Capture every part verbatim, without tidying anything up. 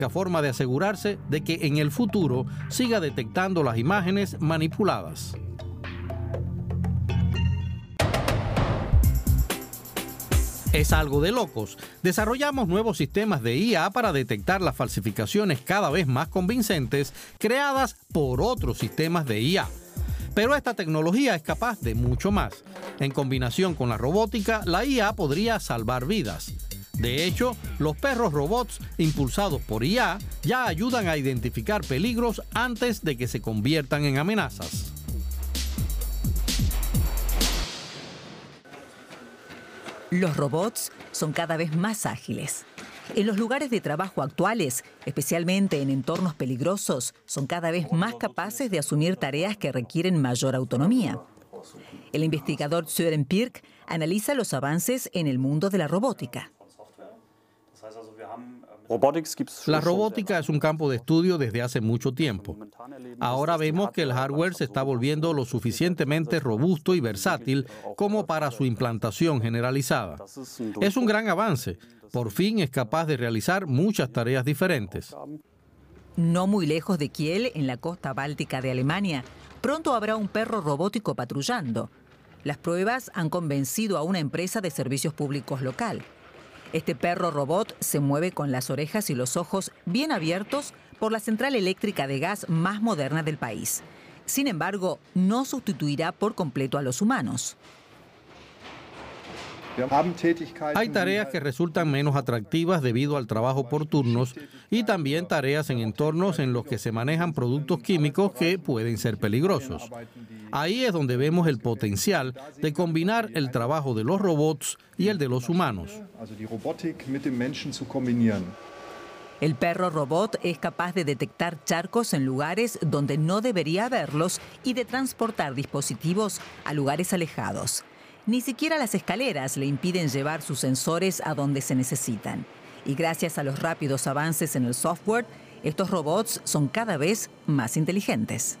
forma de asegurarse de que en el futuro siga detectando las imágenes manipuladas. Es algo de locos. Desarrollamos nuevos sistemas de I A para detectar las falsificaciones cada vez más convincentes creadas por otros sistemas de I A. Pero esta tecnología es capaz de mucho más. En combinación con la robótica, la I A podría salvar vidas. De hecho, los perros robots impulsados por I A ya ayudan a identificar peligros antes de que se conviertan en amenazas. Los robots son cada vez más ágiles. En los lugares de trabajo actuales, especialmente en entornos peligrosos, son cada vez más capaces de asumir tareas que requieren mayor autonomía. El investigador Søren Pirk analiza los avances en el mundo de la robótica. La robótica es un campo de estudio desde hace mucho tiempo. Ahora vemos que el hardware se está volviendo lo suficientemente robusto y versátil como para su implantación generalizada. Es un gran avance. Por fin es capaz de realizar muchas tareas diferentes. No muy lejos de Kiel, en la costa báltica de Alemania, pronto habrá un perro robótico patrullando. Las pruebas han convencido a una empresa de servicios públicos local. Este perro robot se mueve con las orejas y los ojos bien abiertos por la central eléctrica de gas más moderna del país. Sin embargo, no sustituirá por completo a los humanos. Hay tareas que resultan menos atractivas debido al trabajo por turnos y también tareas en entornos en los que se manejan productos químicos que pueden ser peligrosos. Ahí es donde vemos el potencial de combinar el trabajo de los robots y el de los humanos. El perro robot es capaz de detectar charcos en lugares donde no debería haberlos y de transportar dispositivos a lugares alejados. Ni siquiera las escaleras le impiden llevar sus sensores a donde se necesitan. Y gracias a los rápidos avances en el software, estos robots son cada vez más inteligentes.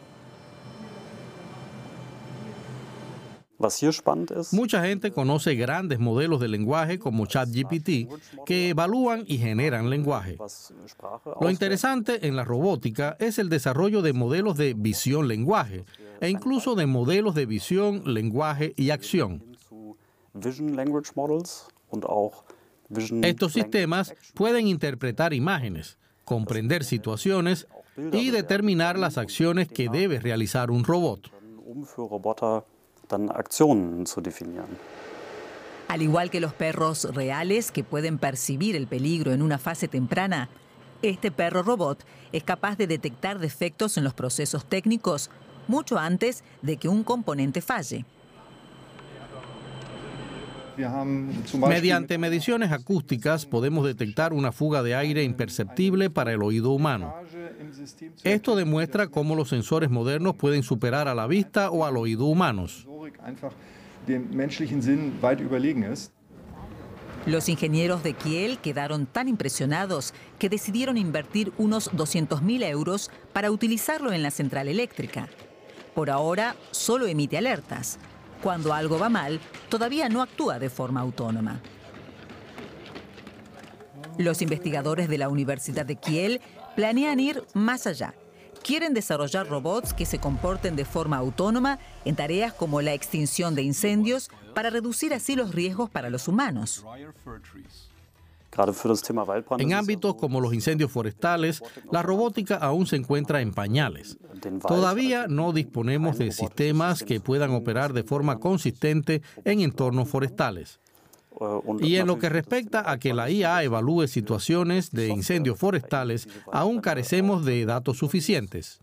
Mucha gente conoce grandes modelos de lenguaje como ChatGPT que evalúan y generan lenguaje. Lo interesante en la robótica es el desarrollo de modelos de visión-lenguaje e incluso de modelos de visión, lenguaje y acción. Estos sistemas pueden interpretar imágenes, comprender situaciones y determinar las acciones que debe realizar un robot. Al igual que los perros reales que pueden percibir el peligro en una fase temprana, este perro robot es capaz de detectar defectos en los procesos técnicos mucho antes de que un componente falle. Mediante mediciones acústicas podemos detectar una fuga de aire imperceptible para el oído humano. Esto demuestra cómo los sensores modernos pueden superar a la vista o al oído humanos. Los ingenieros de Kiel quedaron tan impresionados que decidieron invertir unos doscientos mil euros para utilizarlo en la central eléctrica. Por ahora, solo emite alertas. Cuando algo va mal, todavía no actúa de forma autónoma. Los investigadores de la Universidad de Kiel planean ir más allá. Quieren desarrollar robots que se comporten de forma autónoma en tareas como la extinción de incendios para reducir así los riesgos para los humanos. En ámbitos como los incendios forestales, la robótica aún se encuentra en pañales. Todavía no disponemos de sistemas que puedan operar de forma consistente en entornos forestales. Y en lo que respecta a que la I A evalúe situaciones de incendios forestales, aún carecemos de datos suficientes.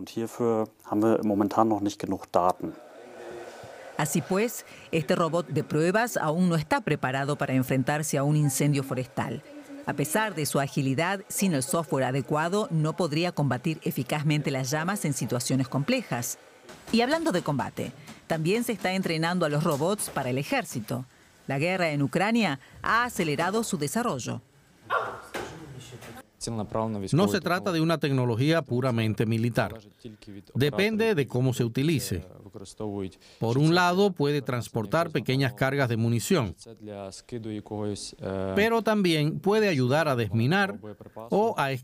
Así pues, este robot de pruebas aún no está preparado para enfrentarse a un incendio forestal. A pesar de su agilidad, sin el software adecuado, no podría combatir eficazmente las llamas en situaciones complejas. Y hablando de combate, también se está entrenando a los robots para el ejército. La guerra en Ucrania ha acelerado su desarrollo. No se trata de una tecnología puramente militar. Depende de cómo se utilice. Por un lado, puede transportar pequeñas cargas de munición, pero también puede ayudar a desminar o a